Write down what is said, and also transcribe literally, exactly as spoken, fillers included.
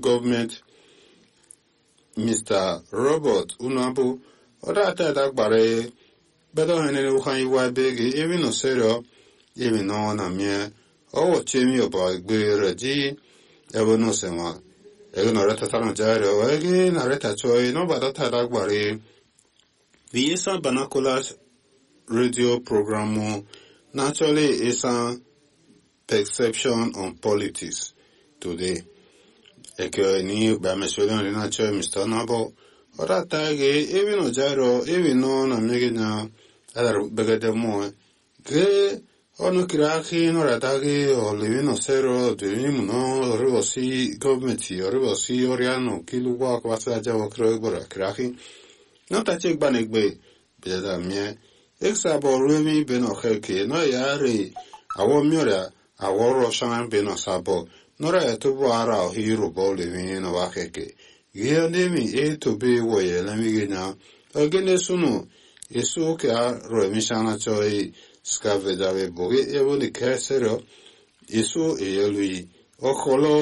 government Mister Robert Unabu Oda Tada Bare Better than any Uhan big even no serio even on a mere oh Jimmy about G ever no sema Egan Reta Jaro again Areta Choi no but Tada Bare the Esan Banacolas radio program naturally is an perception on politics today. Eke ni ba mesolo ni na cho Mister Nabo ora tage even no jaro even no na megina adar begede mo ke ono kirahi no ratage o livino zero dirimo no ribosi government ribosi oriano kilugwa kwasa jawo kro gora kirahi no ta chek banegbe beda mie exabo remi beno kheke no yari awo miora awo roshan beno sabo Nora etubu ara o hiro bole vino wakeke. Gia nemi e to be woye lamigina. Agene sunu esu ke a roemishana choi scavedave boge evo di kesero esu e lui. O